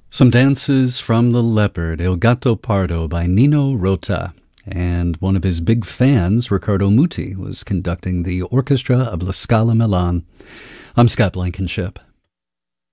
Some dances from The Leopard, Il Gatto Pardo by Nino Rota. And one of his big fans, Riccardo Muti, was conducting the orchestra of La Scala Milan. I'm Scott Blankenship.